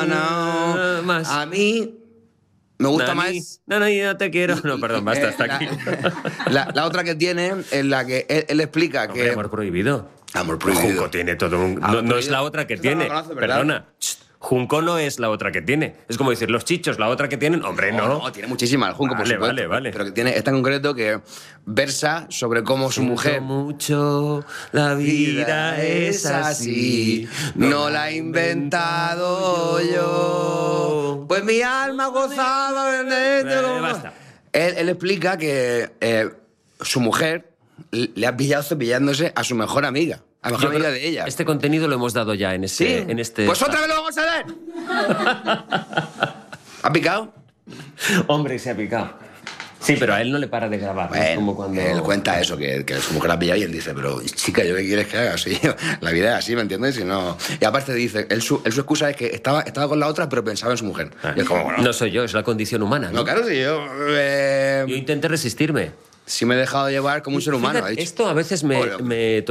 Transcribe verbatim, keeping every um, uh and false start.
no, más. A mí me gusta Nani, más... No, no, yo no te quiero. No, perdón, basta, hasta la, aquí. La, la otra que tiene, en la que él, él explica Hombre, que... amor prohibido. Amor prohibido. Junco tiene todo un... No, Amor no es prohibido. la otra que Esta no tiene. la conoce, ¿verdad? Perdona. Junco no es la otra que tiene. Es como decir, los chichos, la otra que tienen. Hombre, no. No, no, tiene muchísima el Junco, por Vale, supuesto. vale, vale. Pero que tiene esta en concreto que versa sobre cómo su Siento mujer... mucho, la vida es así. No la he inventado yo. Pues mi alma ha gozado en este... Eh, basta. Él, él explica que eh, su mujer le ha pillado cepillándose a su mejor amiga. A la mejor Yo amiga creo- de ella. Este contenido lo hemos dado ya en este... Sí. En este Pues otra vez lo vamos a ver. ¿Ha picado? Hombre, se ha picado. Sí, pero a él no le para de grabar. ¿no? Es Bueno, como cuando... él cuenta eso, que, que su mujer la pilla y él dice, pero chica, ¿yo qué quieres que haga? Sí, la vida es así, ¿me entiendes? Y, no... y aparte dice, él su, él su excusa es que estaba, estaba con la otra, pero pensaba en su mujer. Ah, Y es como, bueno, no soy yo, es la condición humana. ¿no? no, claro, si yo... eh, Yo intenté resistirme. si me he dejado llevar como un ser humano, Fíjate, ha dicho. esto a veces me, Hola. me